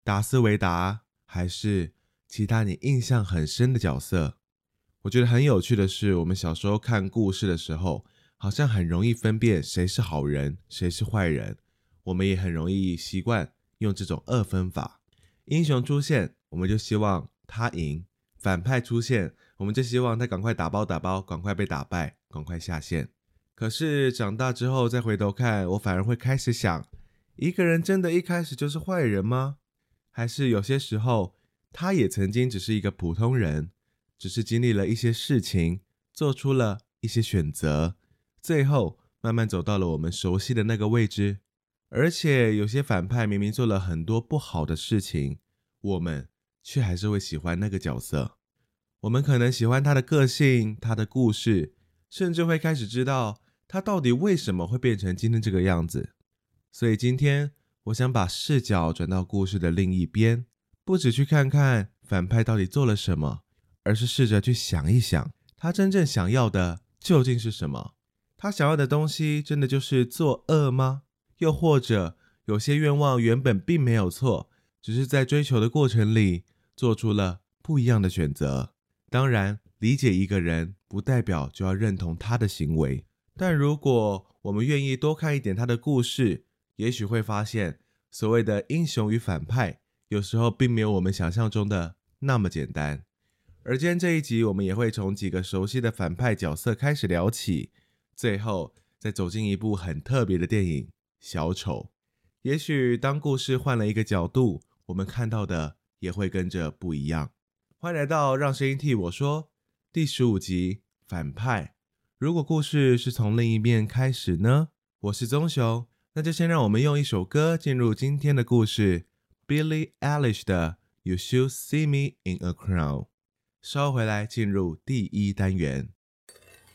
达斯维达，还是其他你印象很深的角色？我觉得很有趣的是，我们小时候看故事的时候，好像很容易分辨谁是好人，谁是坏人。我们也很容易习惯用这种二分法。英雄出现，我们就希望他赢；反派出现，我们就希望他赶快打包打包，赶快被打败，赶快下线。可是长大之后再回头看，我反而会开始想，一个人真的一开始就是坏人吗？还是有些时候，他也曾经只是一个普通人，只是经历了一些事情，做出了一些选择，最后慢慢走到了我们熟悉的那个位置。而且有些反派明明做了很多不好的事情，我们却还是会喜欢那个角色。我们可能喜欢他的个性，他的故事，甚至会开始知道他到底为什么会变成今天这个样子。所以今天我想把视角转到故事的另一边，不只去看看反派到底做了什么，而是试着去想一想，他真正想要的究竟是什么？他想要的东西真的就是作恶吗？又或者有些愿望原本并没有错，只是在追求的过程里做出了不一样的选择。当然，理解一个人不代表就要认同他的行为，但如果我们愿意多看一点他的故事，也许会发现，所谓的英雄与反派，有时候并没有我们想象中的那么简单。而今天这一集，我们也会从几个熟悉的反派角色开始聊起，最后再走进一部很特别的电影《小丑》。也许当故事换了一个角度，我们看到的也会跟着不一样。欢迎来到让声音替我说第15集反派。如果故事是从另一面开始呢？我是棕熊，那就先让我们用一首歌进入今天的故事 ，Billie Eilish 的《You Should See Me in a Crown》。稍后回来进入第一单元。